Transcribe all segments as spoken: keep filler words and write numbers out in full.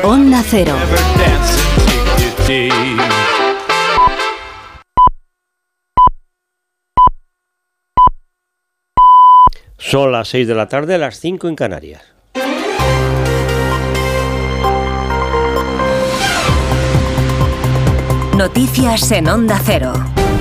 Onda Cero. Son las seis de la tarde, las cinco en Canarias. Noticias en Onda Cero.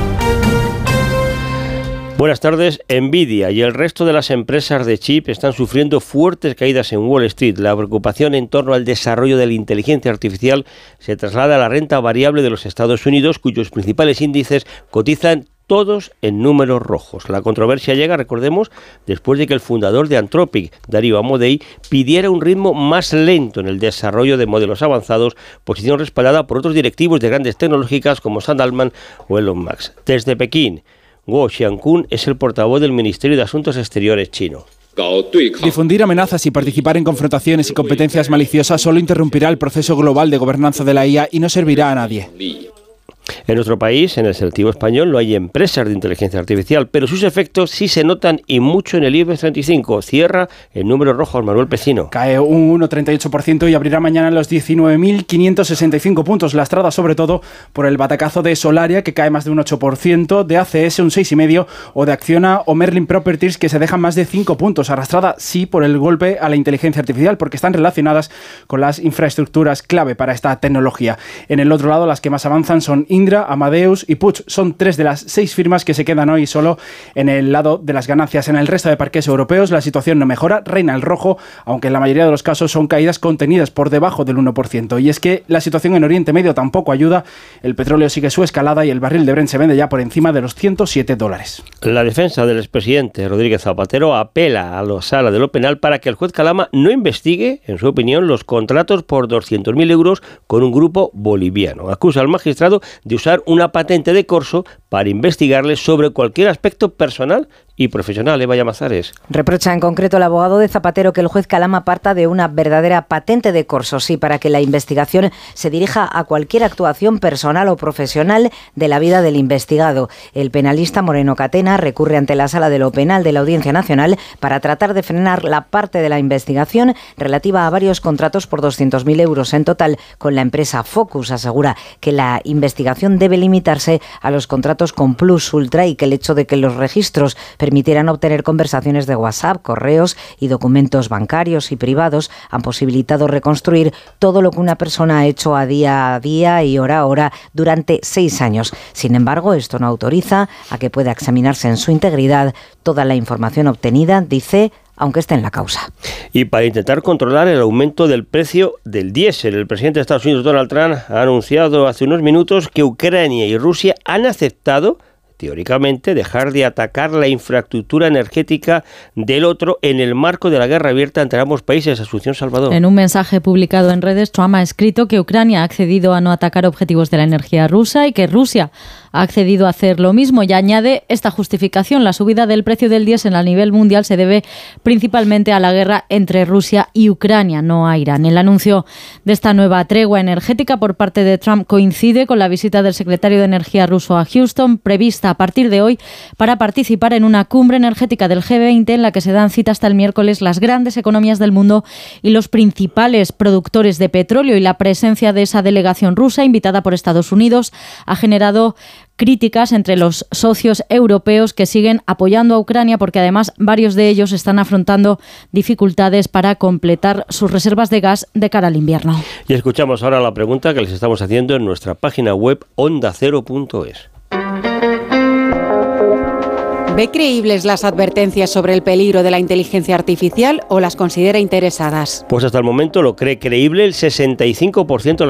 Buenas tardes. Nvidia y el resto de las empresas de chip están sufriendo fuertes caídas en Wall Street. La preocupación en torno al desarrollo de la inteligencia artificial se traslada a la renta variable de los Estados Unidos, cuyos principales índices cotizan todos en números rojos. La controversia llega, recordemos, después de que el fundador de Anthropic, Dario Amodei, pidiera un ritmo más lento en el desarrollo de modelos avanzados, posición respaldada por otros directivos de grandes tecnológicas como Sam Altman o Elon Musk. Desde Pekín, Guo Xiankun es el portavoz del Ministerio de Asuntos Exteriores chino. Difundir amenazas y participar en confrontaciones y competencias maliciosas solo interrumpirá el proceso global de gobernanza de la I A y no servirá a nadie. En nuestro país, en el selectivo español, no hay empresas de inteligencia artificial, pero sus efectos sí se notan y mucho en el IBEX treinta y cinco. Cierra en números rojos, Manuel Pecino. Cae un uno coma treinta y ocho por ciento y abrirá mañana en los diecinueve mil quinientos sesenta y cinco puntos, lastrada sobre todo por el batacazo de Solaria, que cae más de un ocho por ciento, de A C S un seis coma cinco por ciento o de Acciona o Merlin Properties, que se dejan más de cinco puntos. Arrastrada, sí, por el golpe a la inteligencia artificial, porque están relacionadas con las infraestructuras clave para esta tecnología. En el otro lado, las que más avanzan son Indra, Amadeus y Puig. Son tres de las seis firmas que se quedan hoy solo en el lado de las ganancias. En el resto de parques europeos la situación no mejora, reina el rojo, aunque en la mayoría de los casos son caídas contenidas por debajo del uno por ciento. Y es que la situación en Oriente Medio tampoco ayuda. El petróleo sigue su escalada y el barril de Brent se vende ya por encima de los ciento siete dólares. La defensa del expresidente Rodríguez Zapatero apela a la sala de lo penal para que el juez Calama no investigue, en su opinión, los contratos por doscientos mil euros con un grupo boliviano. Acusa al magistrado de usar una patente de corso para investigarle sobre cualquier aspecto personal y profesional. Eva Llamazares. Reprocha en concreto el abogado de Zapatero que el juez Calama parta de una verdadera patente de corso, sí, para que la investigación se dirija a cualquier actuación personal o profesional de la vida del investigado. El penalista Moreno Catena recurre ante la Sala de lo Penal de la Audiencia Nacional para tratar de frenar la parte de la investigación relativa a varios contratos por doscientos mil euros en total con la empresa Focus. Asegura que la investigación debe limitarse a los contratos con Plus Ultra y que el hecho de que los registros permitieran obtener conversaciones de WhatsApp, correos y documentos bancarios y privados han posibilitado reconstruir todo lo que una persona ha hecho a día a día y hora a hora durante seis años. Sin embargo, esto no autoriza a que pueda examinarse en su integridad toda la información obtenida, dice, aunque esté en la causa. Y para intentar controlar el aumento del precio del diésel, el presidente de Estados Unidos, Donald Trump, ha anunciado hace unos minutos que Ucrania y Rusia han aceptado, teóricamente, dejar de atacar la infraestructura energética del otro en el marco de la guerra abierta entre ambos países. Asunción Salvador. En un mensaje publicado en redes, Trump ha escrito que Ucrania ha accedido a no atacar objetivos de la energía rusa y que Rusia ha accedido a hacer lo mismo, y añade esta justificación: la subida del precio del diésel a nivel mundial se debe principalmente a la guerra entre Rusia y Ucrania, no a Irán. El anuncio de esta nueva tregua energética por parte de Trump coincide con la visita del secretario de Energía ruso a Houston, prevista a partir de hoy para participar en una cumbre energética del G veinte en la que se dan cita hasta el miércoles las grandes economías del mundo y los principales productores de petróleo. Y la presencia de esa delegación rusa, invitada por Estados Unidos, ha generado críticas entre los socios europeos que siguen apoyando a Ucrania, porque además varios de ellos están afrontando dificultades para completar sus reservas de gas de cara al invierno. Y escuchamos ahora la pregunta que les estamos haciendo en nuestra página web onda cero punto es. ¿Ve creíbles las advertencias sobre el peligro de la inteligencia artificial o las considera interesadas? Pues hasta el momento lo cree creíble el sesenta y cinco por ciento de